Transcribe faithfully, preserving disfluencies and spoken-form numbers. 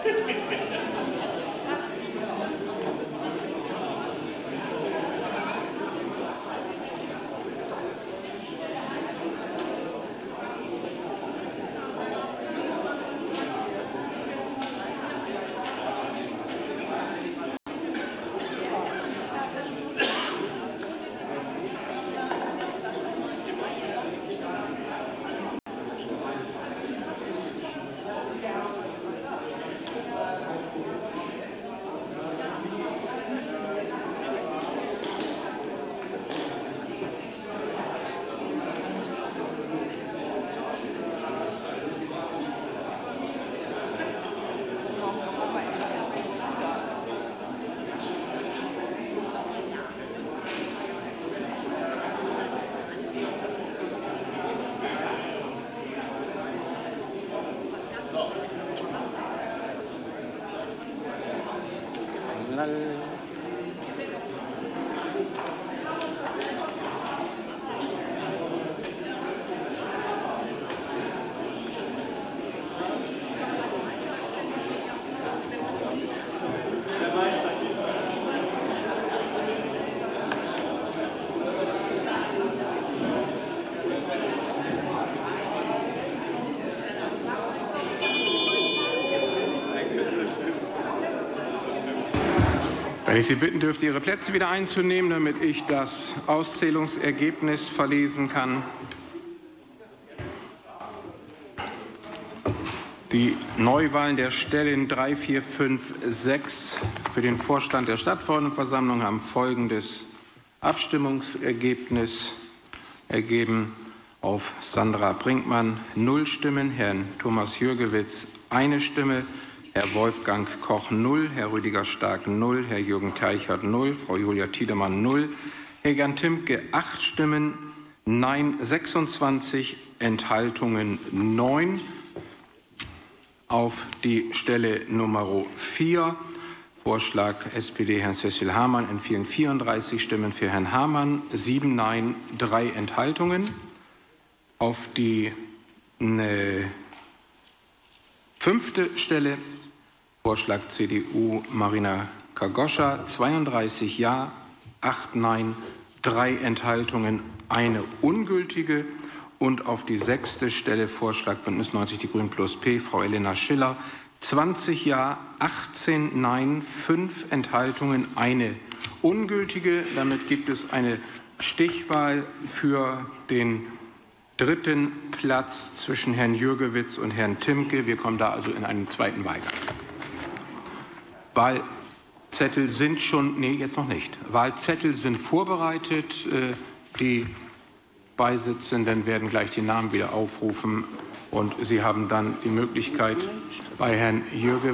Wenn ich Sie bitten dürfte, Ihre Plätze wieder einzunehmen, damit ich das Auszählungsergebnis verlesen kann. Die Neuwahlen der Stellen drei, vier, fünf, sechs für den Vorstand der Stadtverordnetenversammlung haben folgendes Abstimmungsergebnis ergeben. Auf Sandra Brinkmann null Stimmen, Herrn Thomas Jürgewitz eine Stimme, Herr Wolfgang Koch null, Herr Rüdiger Stark null, Herr Jürgen Teichert null, Frau Julia Tiedemann null, Herr Jan Timke acht Stimmen, Nein sechsundzwanzig, Enthaltungen neun. Auf die Stelle Nummer vier, Vorschlag S P D Herrn Cecil Hamann, entfielen vierunddreißig Stimmen für Herrn Hamann, sieben Nein, drei Enthaltungen. Auf die äh, fünfte Stelle, Vorschlag C D U Marina Kagoscha, zweiunddreißig Ja, acht Nein, drei Enthaltungen, eine ungültige. Und auf die sechste Stelle, Vorschlag Bündnis neunzig Die Grünen plus P, Frau Elena Schiller, zwanzig Ja, achtzehn Nein, fünf Enthaltungen, eine ungültige. Damit gibt es eine Stichwahl für den dritten Platz zwischen Herrn Jürgewitz und Herrn Timke. Wir kommen da also in einen zweiten Wahlgang. Wahlzettel sind schon, nee, jetzt noch nicht. Wahlzettel sind vorbereitet. Die Beisitzenden werden gleich die Namen wieder aufrufen und Sie haben dann die Möglichkeit, bei Herrn Jürgewitz